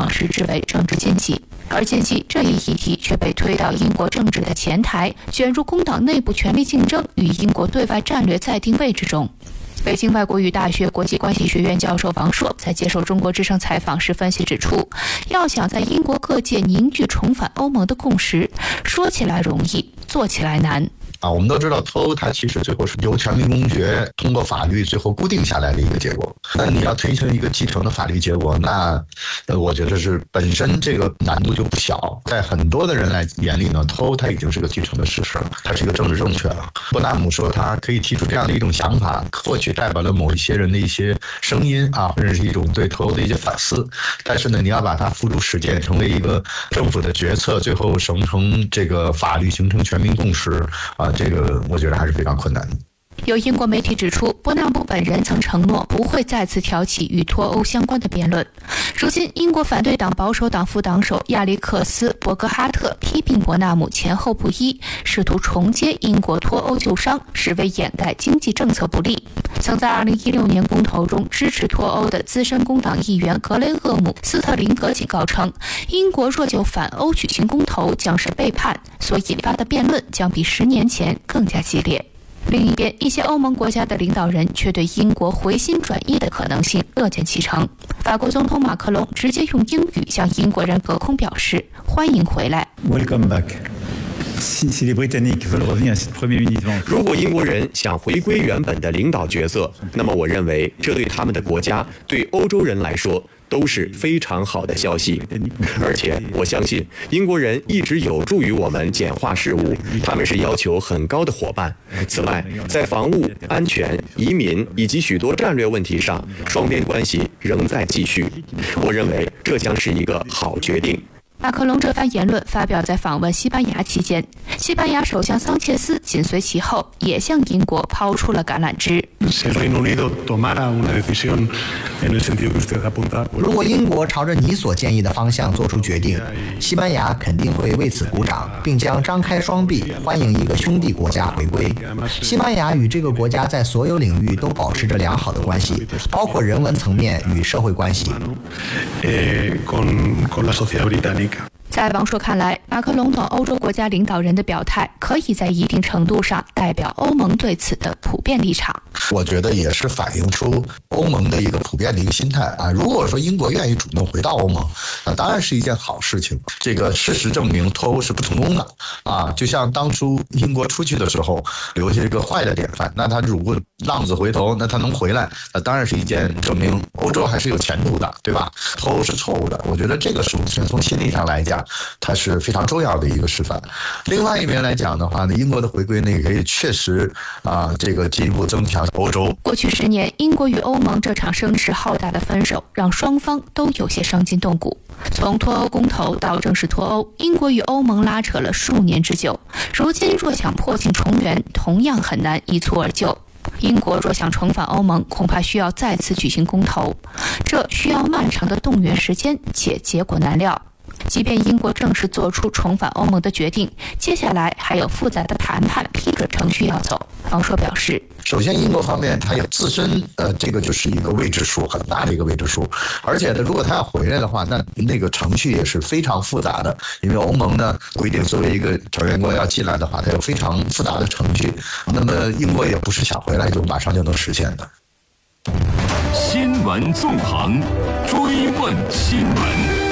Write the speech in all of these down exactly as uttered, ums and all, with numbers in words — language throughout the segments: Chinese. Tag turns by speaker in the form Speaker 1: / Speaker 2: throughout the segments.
Speaker 1: 视之为政治禁忌。而近期这一议题却被推到英国政治的前台，卷入工党内部权力竞争与英国对外战略再定位之中。北京外国语大学国际关系学院教授王硕在接受中国之声采访时分析指出，要想在英国各界凝聚重返欧盟的共识，说起来容易，做起来难。
Speaker 2: 啊，我们都知道脱欧它其实最后是由全民公决通过法律最后固定下来的一个结果。那你要推行一个继承的法律结果，那呃，我觉得是本身这个难度就不小。在很多的人来眼里呢，脱欧它已经是个继承的事实了，它是一个政治正确了。伯纳姆说他可以提出这样的一种想法，或许代表了某一些人的一些声音啊，或者是一种对脱欧的一些反思。但是呢，你要把它付诸实践，成为一个政府的决策，最后形成这个法律，形成全民共识啊。这个我觉得还是非常困难的。
Speaker 1: 有英国媒体指出，伯纳姆本人曾承诺不会再次挑起与脱欧相关的辩论。如今，英国反对党保守党副党首亚历克斯·伯格哈特批评伯纳姆前后不一，试图重接英国脱欧旧伤，是为掩盖经济政策不利。曾在二零一六年公投中支持脱欧的资深工党议员格雷厄姆·斯特林格警告称，英国若就反欧举行公投将是背叛，所引发的辩论将比十年前更加激烈。另一边，一些欧盟国家的领导人却对英国回心转意的可能性乐见其成。法国总统马克龙直接用英语向英国人隔空表示欢迎回来。
Speaker 3: Welcome back。
Speaker 4: 如果英国人想回归原本的领导角色，那么我认为这对他们的国家，对欧洲人来说都是非常好的消息。而且我相信英国人一直有助于我们简化事务，他们是要求很高的伙伴。此外，在防务、安全、移民以及许多战略问题上，双边关系仍在继续。我认为这将是一个好决定。
Speaker 1: 马克龙这番言论发表在访问西班牙期间，西班牙首相桑切斯紧随其后，也向英国抛出了橄榄枝。
Speaker 5: 如果英国朝着你所建议的方向做出决定，西班牙肯定会为此鼓掌，并将张开双臂欢迎一个兄弟国家回归。西班牙与这个国家在所有领域都保持着良好的关系，包括人文层面与社会关系。
Speaker 1: 在王硕看来，马克龙等欧洲国家领导人的表态可以在一定程度上代表欧盟对此的普遍立场。
Speaker 2: 我觉得也是反映出欧盟的一个普遍的一个心态啊。如果说英国愿意主动回到欧盟，那当然是一件好事情。这个事实证明脱欧是不成功的啊，就像当初英国出去的时候留下一个坏的典范，那他如果浪子回头，那他能回来，那当然是一件证明欧洲还是有前途的，对吧？脱欧是错误的，我觉得这个首先从心理上来讲，它是非常重要的一个示范。另外一边来讲的话呢，英国的回归呢，也可以确实啊，这个进一步增强欧洲。
Speaker 1: 过去十年，英国与欧盟这场声势浩大的分手，让双方都有些伤筋动骨。从脱欧公投到正式脱欧，英国与欧盟拉扯了数年之久。如今若想破镜重圆，同样很难一蹴而就。英国若想重返欧盟，恐怕需要再次举行公投，这需要漫长的动员时间，且结果难料。即便英国正式做出重返欧盟的决定，接下来还有复杂的谈判批准程序要走。王硕表示，
Speaker 2: 首先英国方面它有自身呃这个就是一个未知数，很大的一个未知数，而且呢，如果他要回来的话，那那个程序也是非常复杂的，因为欧盟呢规定作为一个成员国要进来的话，它有非常复杂的程序，那么英国也不是想回来就马上就能实现的。
Speaker 6: 新闻纵横，追问新闻。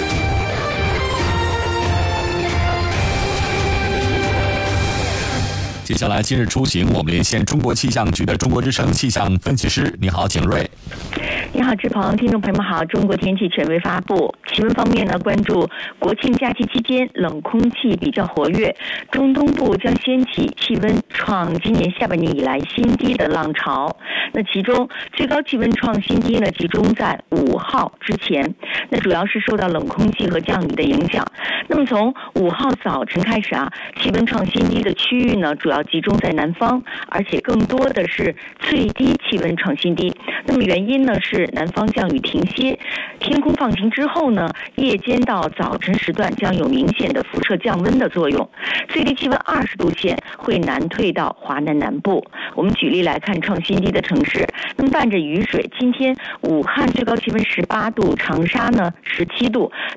Speaker 7: 接下来，今日出行，我们连线中国气象局的中国之声气象分析师。你好，景瑞。
Speaker 8: 你好，志鹏，听众朋友们好。中国天气权威发布，气温方面呢，关注国庆假期期间冷空气比较活跃，中东部将掀起气温创今年下半年以来新低的浪潮。那其中最高气温创新低呢，集中在五号之前，那主要是受到冷空气和降雨的影响。那么从五号早晨开始啊，气温创新低的区域呢，主要集中在南方，而且更多的是最低气温创新低。那么原因呢是南方降雨停歇，天空放晴之后呢，夜间到早晨时段将有明显的辐射降温的作用，最低气温二十度线会南退到华南南部。我们举例来看创新低的城市，那么伴着雨水，今天武汉最高气温十八度，长沙呢十七度，